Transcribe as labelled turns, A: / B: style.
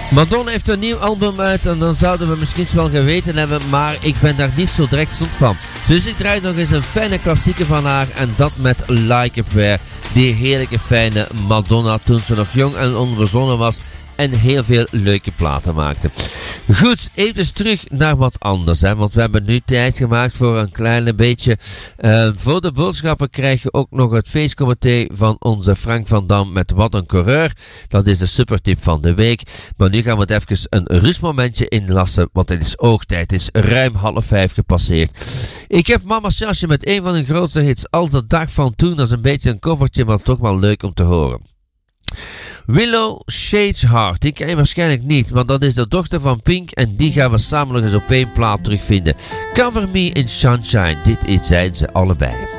A: Madonna heeft een nieuw album uit en dan zouden we misschien wel geweten hebben, maar ik ben daar niet zo direct zot van. Dus ik draai nog eens een fijne klassieker van haar en dat met Like a Prayer. Die heerlijke fijne Madonna toen ze nog jong en onbezonnen was en heel veel leuke platen maakte. Goed, even terug naar wat anders. Want we hebben nu tijd gemaakt voor een klein beetje. Voor de boodschappen krijg je ook nog het feestcomité van onze Frank van Dam met Wat een Coureur. Dat is de supertip van de week. Maar nu gaan we het even een rustmomentje inlassen, want het is oogtijd. Het is ruim 4:30 gepasseerd. Ik heb Mama's Jasje met een van hun grootste hits, Als de dag van toen. Dat is een beetje een covertje, maar toch wel leuk om te horen. Willow Shades Heart, die ken je waarschijnlijk niet, want dat is de dochter van Pink en die gaan we samen nog eens op één plaat terugvinden. Cover Me in Sunshine, dit zijn ze allebei.